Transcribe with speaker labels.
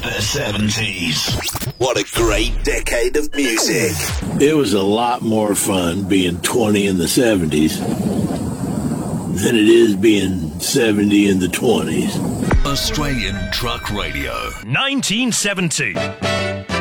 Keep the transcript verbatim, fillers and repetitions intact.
Speaker 1: The seventies. What a great decade of music.
Speaker 2: It was a lot more fun being twenty in the seventies than it is being seventy in the twenties.
Speaker 1: Australian Truck Radio.
Speaker 3: nineteen seventy.